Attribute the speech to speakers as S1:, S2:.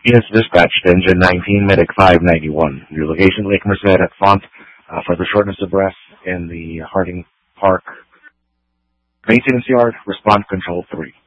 S1: Yes, dispatched, Engine 19, Medic 591. Your location, Lake Merced at Font, for the shortness of breath in the Harding Park Maintenance Yard, Respond Control 3.